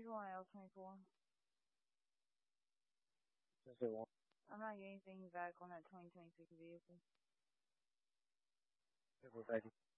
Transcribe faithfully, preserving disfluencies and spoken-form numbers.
you want L twenty-four? Since they want I'm not getting anything back on that twenty twenty-six vehicle. people back.